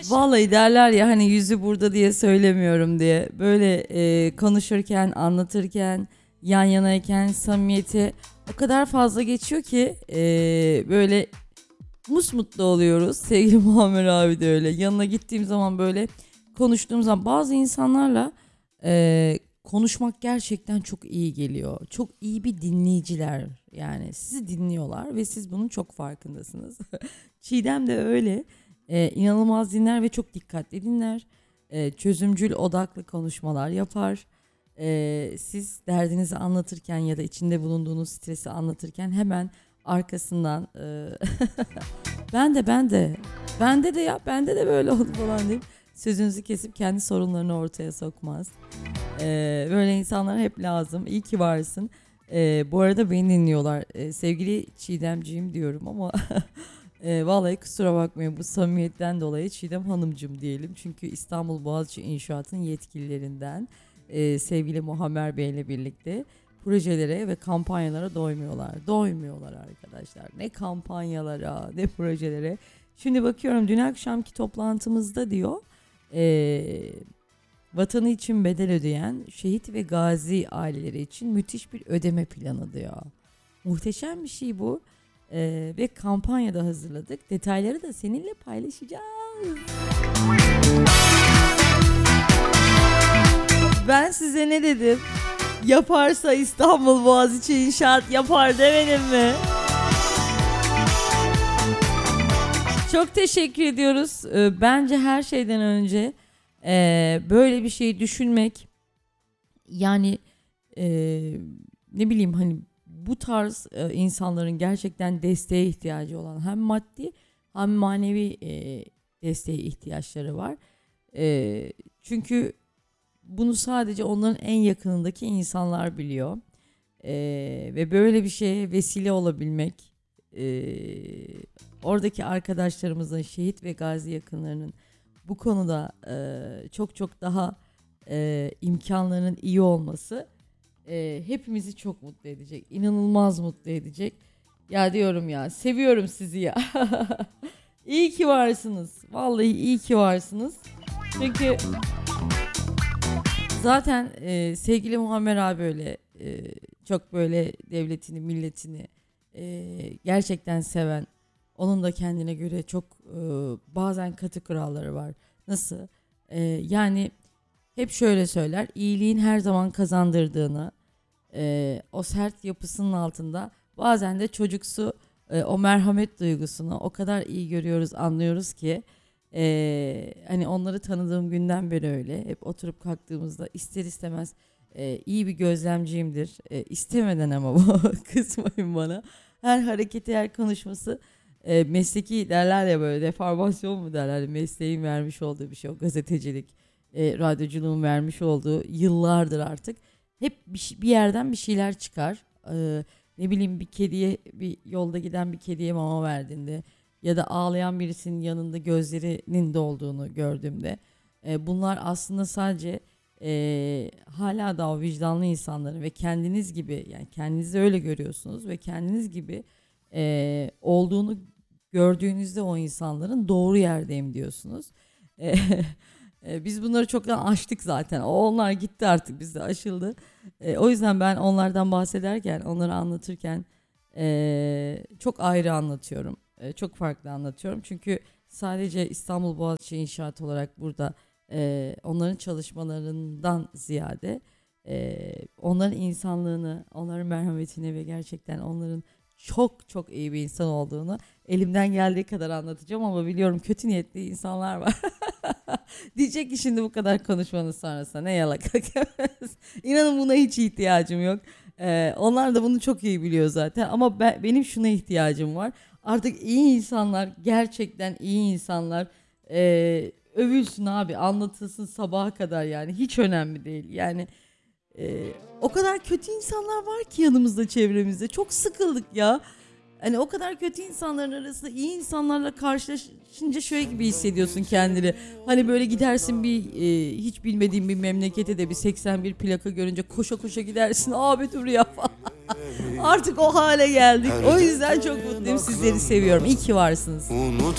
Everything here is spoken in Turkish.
Vallahi derler ya hani yüzü burada diye söylemiyorum diye. Böyle konuşurken, anlatırken, yan yanayken samimiyeti o kadar fazla geçiyor ki böyle musmutlu oluyoruz. Sevgili Muammer abi de öyle. Yanına gittiğim zaman böyle konuştuğum zaman bazı insanlarla konuşmak gerçekten çok iyi geliyor. Çok iyi bir dinleyiciler, yani sizi dinliyorlar ve siz bunun çok farkındasınız. Çiğdem de öyle. İnanılmaz dinler ve çok dikkatli dinler. Çözümcül odaklı konuşmalar yapar. Siz derdinizi anlatırken ya da içinde bulunduğunuz stresi anlatırken hemen arkasından bende de böyle oldu falan deyip sözünüzü kesip kendi sorunlarını ortaya sokmaz. Böyle insanlar hep lazım. İyi ki varsın. Bu arada beni dinliyorlar. Sevgili Çiğdemciğim diyorum ama vallahi kusura bakmayın bu samimiyetten dolayı Çiğdem Hanımcığım diyelim. Çünkü İstanbul Boğaziçi İnşaat'ın yetkililerinden sevgili Muammer Bey ile birlikte projelere ve kampanyalara doymuyorlar. Doymuyorlar arkadaşlar. Ne kampanyalara ne projelere. Şimdi bakıyorum dün akşamki toplantımızda diyor vatanı için bedel ödeyen şehit ve gazi aileleri için müthiş bir ödeme planı diyor. Muhteşem bir şey bu. Ve kampanyada hazırladık. Detayları da seninle paylaşacağız. Ben size ne dedim? Yaparsa İstanbul Boğaziçi İnşaat yapar demedim mi? Çok teşekkür ediyoruz. Bence her şeyden önce böyle bir şey düşünmek, yani ne bileyim hani bu tarz insanların gerçekten desteğe ihtiyacı olan hem maddi hem manevi desteğe ihtiyaçları var. Çünkü bunu sadece onların en yakınındaki insanlar biliyor. Ve böyle bir şeye vesile olabilmek, oradaki arkadaşlarımızın, şehit ve gazi yakınlarının bu konuda çok çok daha imkanlarının iyi olması hepimizi çok mutlu edecek. İnanılmaz mutlu edecek. Ya diyorum ya, seviyorum sizi ya. İyi ki varsınız. Vallahi iyi ki varsınız. Çünkü zaten sevgili Muammer abi öyle çok böyle devletini, milletini gerçekten seven, onun da kendine göre çok bazen katı kuralları var. Nasıl? Yani hep şöyle söyler, iyiliğin her zaman kazandırdığını, o sert yapısının altında bazen de çocuksu o merhamet duygusunu o kadar iyi görüyoruz, anlıyoruz ki hani onları tanıdığım günden beri öyle. Hep oturup kalktığımızda ister istemez iyi bir gözlemciyimdir. İstemeden ama bu kızmayın bana. Her hareketi, her konuşması mesleki derler ya, böyle deformasyon mu derler, mesleğin vermiş olduğu bir şey, o gazetecilik, radyoculuğun vermiş olduğu yıllardır artık hep bir yerden bir şeyler çıkar. Ne bileyim, bir kediye, bir yolda giden bir kediye mama verdiğinde ya da ağlayan birisinin yanında gözlerinin dolduğunu gördüğümde bunlar aslında sadece hala da o vicdanlı insanların ve kendiniz gibi, yani kendinizi öyle görüyorsunuz ve kendiniz gibi olduğunu gördüğünüzde o insanların doğru yerdeyim diyorsunuz. Biz bunları çoktan aştık zaten. Onlar gitti artık, bizde aşıldı. O yüzden ben onlardan bahsederken, onları anlatırken çok ayrı anlatıyorum. Çok farklı anlatıyorum. Çünkü sadece İstanbul Boğaziçi İnşaat olarak burada onların çalışmalarından ziyade onların insanlığını, onların merhametini ve gerçekten onların çok çok iyi bir insan olduğunu elimden geldiği kadar anlatacağım ama biliyorum kötü niyetli insanlar var. Diyecek ki şimdi bu kadar konuşmanın sonrasında ne yalaka. İnanın buna hiç ihtiyacım yok. Onlar da bunu çok iyi biliyor zaten ama benim şuna ihtiyacım var. Artık iyi insanlar, gerçekten iyi insanlar övülsün abi, anlatılsın sabaha kadar, yani hiç önemli değil. Yani o kadar kötü insanlar var ki yanımızda, çevremizde. Çok sıkıldık ya. Hani o kadar kötü insanların arasında iyi insanlarla karşılaşınca şöyle gibi hissediyorsun kendini. Hani böyle gidersin bir hiç bilmediğin bir memlekete de bir 81 plaka görünce koşa koşa gidersin. Abi dur ya falan. Artık o hale geldik. O yüzden çok mutluyum. Sizleri seviyorum. İyi ki varsınız.